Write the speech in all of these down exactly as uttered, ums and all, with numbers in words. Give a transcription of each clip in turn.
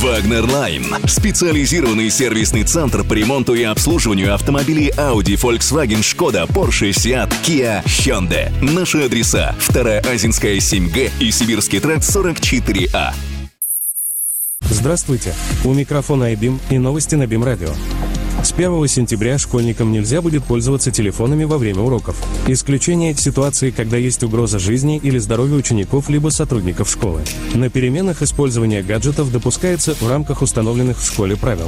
Wagner Line. Специализированный сервисный центр по ремонту и обслуживанию автомобилей Audi, Volkswagen, Skoda, Porsche, Seat, Kia, Hyundai. Наши адреса: Вторая Азинская, семь Г и Сибирский тракт, сорок четыре А. Здравствуйте. У микрофона iBeam и новости на Бим Радио. С первого сентября школьникам нельзя будет пользоваться телефонами во время уроков. Исключение – ситуации, когда есть угроза жизни или здоровью учеников либо сотрудников школы. На переменах использование гаджетов допускается в рамках установленных в школе правил.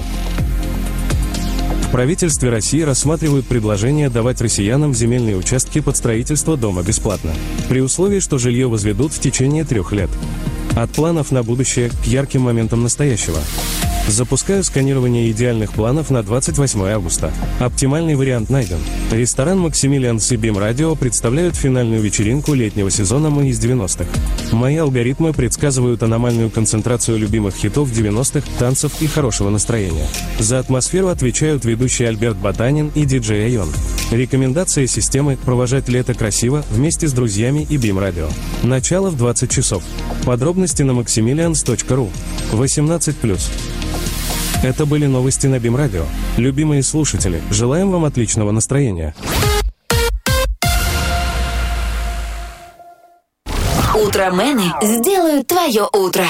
В правительстве России рассматривают предложение давать россиянам земельные участки под строительство дома бесплатно, при условии, что жилье возведут в течение трех лет. От планов на будущее к ярким моментам настоящего. Запускаю сканирование идеальных планов на двадцать восьмое августа. Оптимальный вариант найден. Ресторан «Максимилианс» и Бим Радио представляют финальную вечеринку летнего сезона «Мы из девяностых». Мои алгоритмы предсказывают аномальную концентрацию любимых хитов девяностых, танцев и хорошего настроения. За атмосферу отвечают ведущий Альберт Ботанин и диджей Айон. Рекомендация системы – провожать лето красиво вместе с друзьями и Бим Радио. Начало в двадцать часов. Подробности на максимилианс точка ру. восемнадцать плюс. Это были новости на Бим Радио. Любимые слушатели, желаем вам отличного настроения. Утромены сделают твое утро.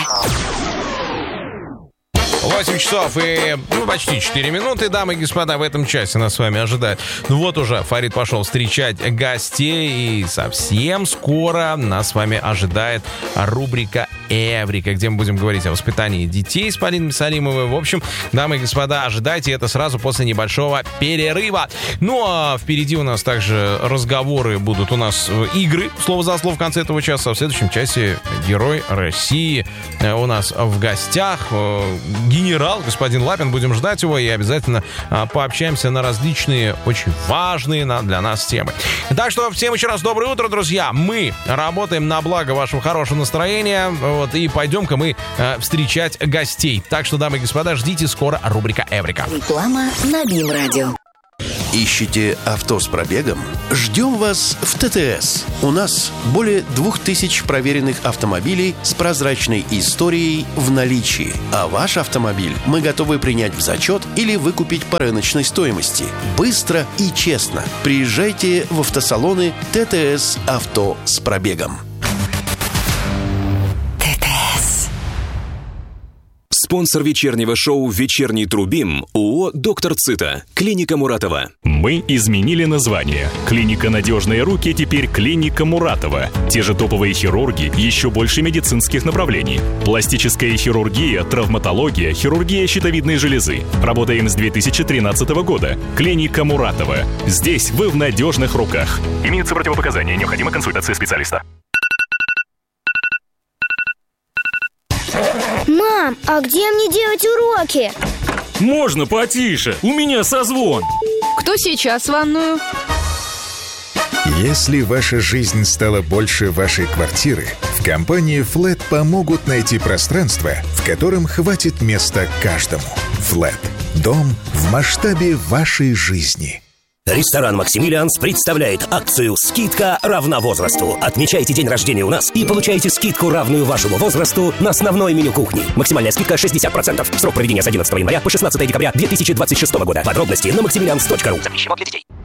восемь часов и ну, почти четыре минуты, дамы и господа, в этом часе нас с вами ожидает. Ну вот уже Фарид пошел встречать гостей, и совсем скоро нас с вами ожидает рубрика «Эврика», где мы будем говорить о воспитании детей с Полиной Салимовой. В общем, дамы и господа, ожидайте это сразу после небольшого перерыва. Ну а впереди у нас также разговоры, будут у нас игры, слово за слово в конце этого часа. В следующем часе герой России у нас в гостях. Генерал, господин Лапин, будем ждать его и обязательно а, пообщаемся на различные, очень важные на, для нас темы. Так что всем еще раз доброе утро, друзья. Мы работаем на благо вашего хорошего настроения, вот, и пойдем-ка мы а, встречать гостей. Так что, дамы и господа, ждите скоро рубрика «Эврика». Реклама на Бим Радио. Ищете авто с пробегом? Ждем вас в ТТС. У нас более двух тысяч проверенных автомобилей с прозрачной историей в наличии. А ваш автомобиль мы готовы принять в зачет или выкупить по рыночной стоимости. Быстро и честно. Приезжайте в автосалоны ТТС «Авто с пробегом». Спонсор вечернего шоу «Вечерний Трубим» ООО «Доктор Цита», клиника Муратова. Мы изменили название. Клиника «Надежные руки» теперь клиника Муратова. Те же топовые хирурги, еще больше медицинских направлений. Пластическая хирургия, травматология, хирургия щитовидной железы. Работаем с две тысячи тринадцатого года. Клиника Муратова. Здесь вы в надежных руках. Имеются противопоказания, необходима консультация специалиста. Мам, а где мне делать уроки? Можно потише, у меня созвон. Кто сейчас в ванную? Если ваша жизнь стала больше вашей квартиры, в компании Flat помогут найти пространство, в котором хватит места каждому. Flat. Дом в масштабе вашей жизни. Ресторан «Максимилианс» представляет акцию «Скидка равна возрасту». Отмечайте день рождения у нас и получайте скидку, равную вашему возрасту, на основное меню кухни. Максимальная скидка шестьдесят процентов. Срок проведения с одиннадцатого января по шестнадцатое декабря две тысячи двадцать шестого года. Подробности на максимилианс точка ру. Запрещено для детей.